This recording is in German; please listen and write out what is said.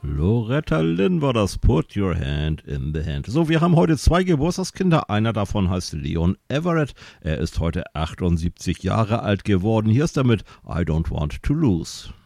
Loretta Lynn war das, Put Your Hand in the Hand. So, wir haben heute 2 Geburtstagskinder. Einer davon heißt Leon Everett. Er ist heute 78 Jahre alt geworden. Hier ist er mit I Don't Want to Lose.